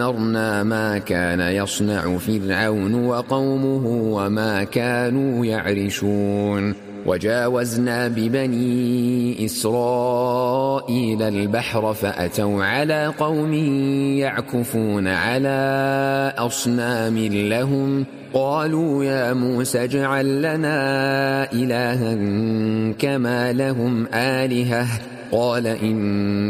ودمرنا ما كان يصنع فرعون وقومه وما كانوا يعرشون وجاوزنا ببني إسرائيل البحر فأتوا على قوم يعكفون على أصنام لهم قالوا يا موسى اجعل لنا إلها كما لهم آلهة قال إن